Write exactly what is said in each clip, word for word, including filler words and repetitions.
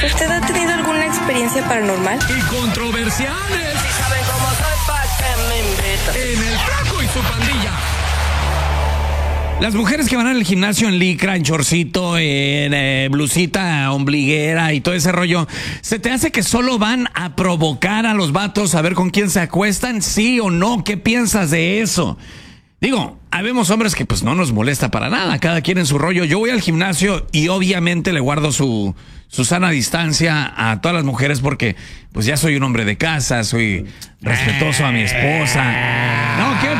¿Usted ha tenido alguna experiencia paranormal? Y controversiales. Si saben cómo soy, pa' que me invitan. En el Flaco y su pandilla. Las mujeres que van al gimnasio en licra, en chorcito, en eh, blusita ombliguera y todo ese rollo, ¿se te hace que solo van a provocar a los vatos a ver con quién se acuestan? ¿Sí o no? ¿Qué piensas de eso? Digo, habemos hombres que pues no nos molesta para nada, cada quien en su rollo. Yo voy al gimnasio y obviamente le guardo su, su sana distancia a todas las mujeres porque pues ya soy un hombre de casa, soy respetuoso a mi esposa. No, ¿qué?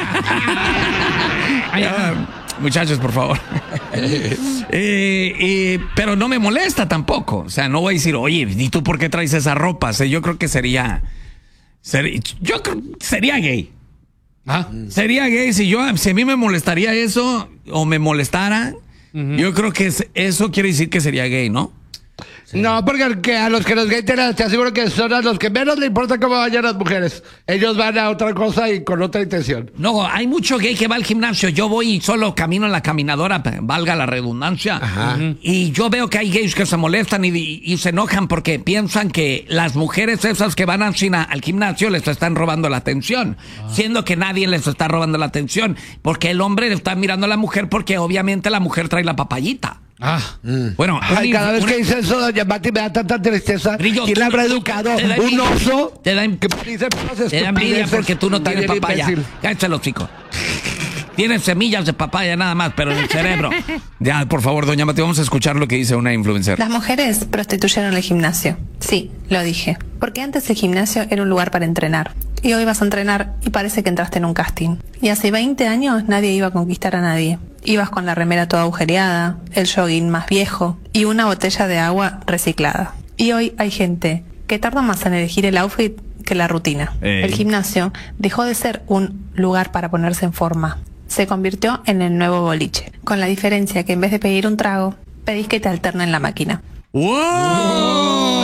Ay, ah, muchachos, por favor. eh, eh, pero no me molesta tampoco. O sea, no voy a decir, oye, ¿y tú por qué traes esa ropa? O sea, yo creo que sería, sería yo creo, sería gay. ¿Ah? Sería gay si yo, si a mí me molestaría eso o me molestara, uh-huh. Yo creo que eso quiere decir que sería gay, ¿no? Sí. No, porque al que, a los que los gays tienen, te aseguro que son a los que menos le importa cómo vayan las mujeres. Ellos van a otra cosa y con otra intención. No, hay mucho gay que va al gimnasio. Yo voy y solo camino en la caminadora, valga la redundancia. Ajá. Y yo veo que hay gays que se molestan y, y, y se enojan porque piensan que las mujeres esas que van a China, al gimnasio les están robando la atención. Ah. Siendo que nadie les está robando la atención. Porque el hombre está mirando a la mujer porque obviamente la mujer trae la papayita. Ah, mm. Bueno, ay, un, cada vez una, que dice eso, doña Mati, me da tanta tristeza. Brillo, ¿quién le habrá educado? Un oso te da, que dice te da envidia porque tú no tienes papaya. Cállate los chicos. Tienes semillas de papaya nada más, pero en el cerebro. Ya, por favor, doña Mati, vamos a escuchar lo que dice una influencer. Las mujeres prostituyeron el gimnasio. Sí, lo dije. Porque antes el gimnasio era un lugar para entrenar. Y hoy vas a entrenar y parece que entraste en un casting. Y hace veinte años nadie iba a conquistar a nadie. Ibas con la remera toda agujereada, el jogging más viejo y una botella de agua reciclada. Y hoy hay gente que tarda más en elegir el outfit que la rutina. Ey. El gimnasio dejó de ser un lugar para ponerse en forma. Se convirtió en el nuevo boliche. Con la diferencia que en vez de pedir un trago, pedís que te alternen la máquina. ¡Wow!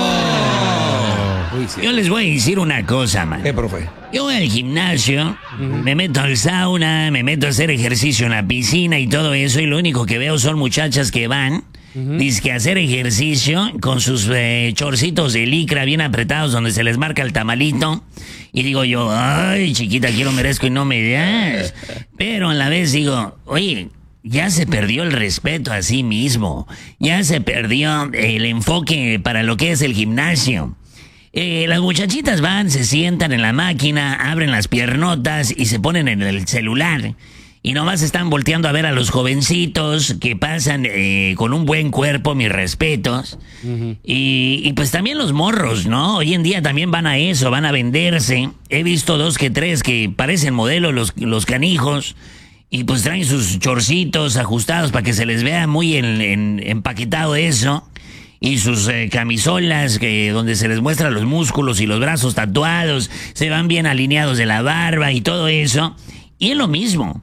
Uy, sí. Yo les voy a decir una cosa, man. ¿Qué, profe? Yo voy al gimnasio, uh-huh. me meto al sauna, me meto a hacer ejercicio en la piscina y todo eso, y lo único que veo son muchachas que van, uh-huh. dizque a hacer ejercicio con sus eh, chorcitos de licra bien apretados donde se les marca el tamalito. Y digo yo, ay, chiquita, quiero, merezco y no me das. Pero a la vez digo, oye, ya se perdió el respeto a sí mismo. Ya se perdió el enfoque para lo que es el gimnasio. Eh, las muchachitas van, se sientan en la máquina, abren las piernotas y se ponen en el celular. Y nomás están volteando a ver a los jovencitos que pasan eh, con un buen cuerpo, mis respetos. Uh-huh. Y, y pues también los morros, ¿no? Hoy en día también van a eso, van a venderse. He visto dos que tres que parecen modelos los, los canijos. Y pues traen sus chorcitos ajustados para que se les vea muy en, en, empaquetado eso. Y sus eh, camisolas que donde se les muestran los músculos y los brazos tatuados. Se van bien alineados de la barba y todo eso. Y es lo mismo.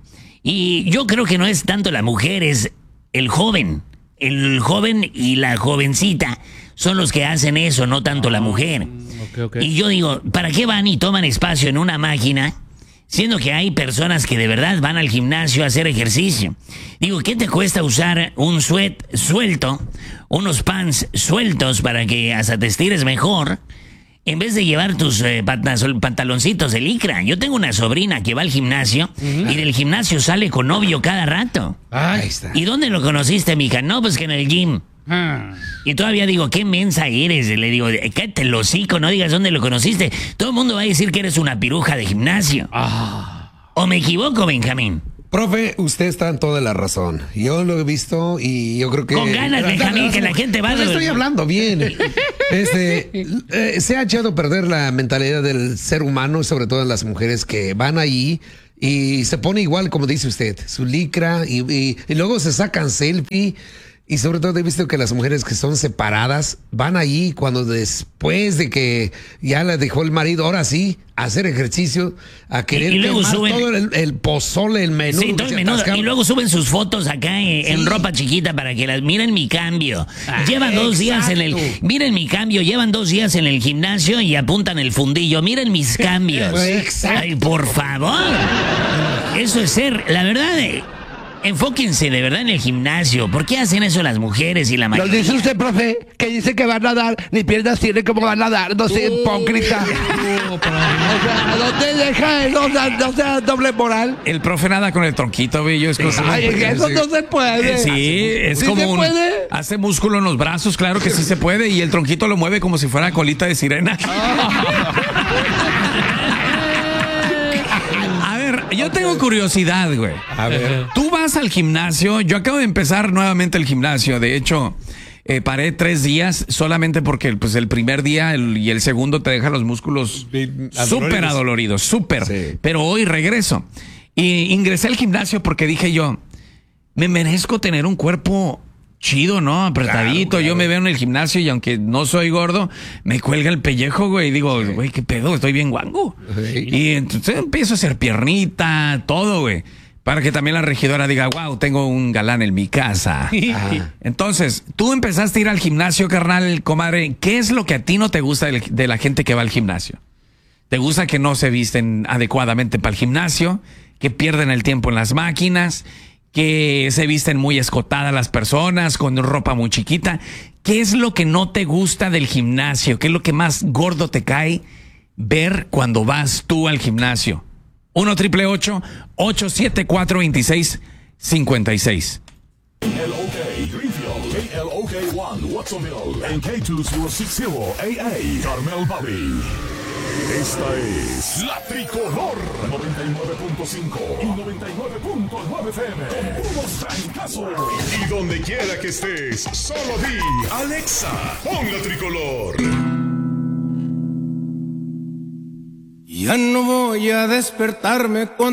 Y yo creo que no es tanto la mujer, es el joven. El joven y la jovencita son los que hacen eso, no tanto la mujer. Okay, okay. Y yo digo, ¿para qué van y toman espacio en una máquina? Siendo que hay personas que de verdad van al gimnasio a hacer ejercicio. Digo, ¿qué te cuesta usar un suet suelto, unos pants sueltos para que hasta te estires mejor? En vez de llevar tus eh, pantaloncitos de licra. Yo tengo una sobrina que va al gimnasio uh-huh. y del gimnasio sale con novio cada rato. Ahí está. ¿Y dónde lo conociste, mija? No, pues que en el gym. Hmm. Y todavía digo, qué mensa eres. Le digo, cállate el hocico, no digas dónde lo conociste. Todo el mundo va a decir que eres una piruja de gimnasio. Ah. ¿O me equivoco, Benjamín? Profe, usted está en toda la razón. Yo lo he visto y yo creo que... Con ganas, Benjamín, que la gente va... Pues estoy hablando bien. Este, eh, se ha echado a perder la mentalidad del ser humano, sobre todo en las mujeres que van allí y se pone igual, como dice usted, su licra y, y, y luego se sacan selfie. Y sobre todo he visto que las mujeres que son separadas van allí cuando después de que ya la dejó el marido, ahora sí, a hacer ejercicio, a querer y, y luego quemar suben, todo el, el pozole, el menú. Sí, todo el menú. Y luego suben sus fotos acá en, sí. en ropa chiquita para que las miren mi cambio. Ah, llevan dos exacto. días en el... Miren mi cambio, llevan dos días en el gimnasio y apuntan el fundillo. Miren mis cambios. Exacto. Ay, por favor. Eso es ser, la verdad... enfóquense de verdad en el gimnasio. ¿Por qué hacen eso las mujeres y la Lo mayoría? dice usted, profe, que dice que va a nadar, ni piernas tiene, ¿cómo va a nadar? No sea hipócrita. O sea, ¿a dónde deja eso? No, no sea doble moral. El profe nada con el tronquito, bello. Es cosa Ay, eso no se puede. Eh, sí, es ¿Sí como se un... puede? Hace músculo en los brazos, claro que sí se puede. Y el tronquito lo mueve como si fuera colita de sirena. A ver, yo tengo curiosidad, güey. A ver. Tú vas al gimnasio. Yo acabo de empezar nuevamente el gimnasio. De hecho, eh, paré tres días solamente porque pues, el primer día el- y el segundo te dejan los músculos súper adoloridos, súper. Sí. Pero hoy regreso. Y ingresé al gimnasio porque dije yo, me merezco tener un cuerpo chido, ¿no? Apretadito. Claro, claro. Yo me veo en el gimnasio y aunque no soy gordo, me cuelga el pellejo, güey. Y digo, güey, ¿qué pedo? Estoy bien guango. Sí. Y entonces empiezo a hacer piernita, todo, güey. Para que también la regidora diga, wow, tengo un galán en mi casa. Entonces, tú empezaste a ir al gimnasio, carnal, comadre. ¿Qué es lo que a ti no te gusta de de la gente que va al gimnasio? ¿Te gusta que no se visten adecuadamente para el gimnasio? ¿Que pierden el tiempo en las máquinas? ¿Que se visten muy escotadas las personas con ropa muy chiquita? ¿Qué es lo que no te gusta del gimnasio? ¿Qué es lo que más gordo te cae ver cuando vas tú al gimnasio? uno triple ocho ocho siete cuatro dos seis cinco seis. K L O K Greenfield, K L O K one Watsonville, en K dos cero seis cero A A Carmel Valley. Esta es La Tricolor noventa y nueve punto cinco y noventa y nueve punto nueve F M. Puros trancazos. Y donde quiera que estés, solo di Alexa, pon La Tricolor. Ya no voy a despertarme con